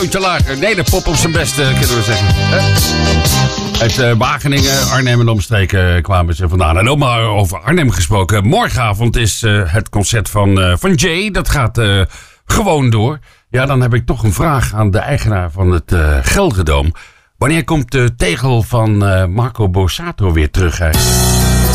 Te lager. Nee, de pop op zijn best, kunnen we zeggen. Uit Wageningen, Arnhem en omstreken kwamen ze vandaan. En ook maar over Arnhem gesproken. Morgenavond is het concert van Jay. Dat gaat gewoon door. Ja, dan heb ik toch een vraag aan de eigenaar van het Gelderdoom. Wanneer komt de tegel van Marco Borsato weer terug eigenlijk?